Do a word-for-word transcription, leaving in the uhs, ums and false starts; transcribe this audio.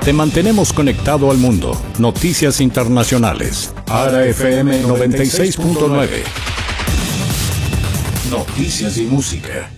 Te mantenemos conectado al mundo. Noticias internacionales. Ara F M noventa y seis punto nueve. Noticias y música.